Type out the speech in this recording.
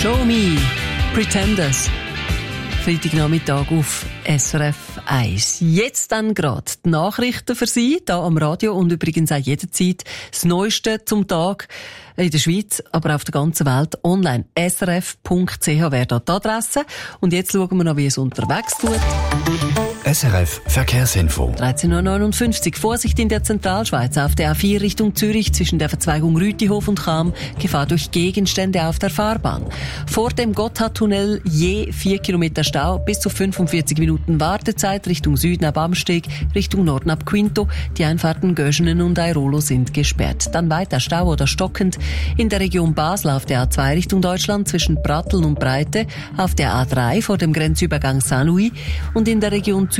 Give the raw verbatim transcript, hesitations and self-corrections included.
Show Me, Pretenders. Freitagnachmittag auf S R F eins. Jetzt dann gerade die Nachrichten für Sie, hier am Radio und übrigens auch jederzeit das Neueste zum Tag in der Schweiz, aber auf der ganzen Welt online. S R F Punkt C H wäre da die Adresse. Und jetzt schauen wir noch, wie es unterwegs tut. S R F Verkehrsinfo. dreizehn Uhr neunundfünfzig. Vorsicht in der Zentralschweiz. Auf der A vier Richtung Zürich zwischen der Verzweigung Rütihof und Cham. Gefahr durch Gegenstände auf der Fahrbahn. Vor dem Gotthardtunnel je vier Kilometer Stau, bis zu fünfundvierzig Minuten Wartezeit. Richtung Süden ab Amsteg, Richtung Norden ab Quinto. Die Einfahrten Göschenen und Airolo sind gesperrt. Dann weiter Stau oder stockend in der Region Basel auf der A zwei Richtung Deutschland zwischen Pratteln und Breite. Auf der A drei vor dem Grenzübergang Saint-Louis und in der Region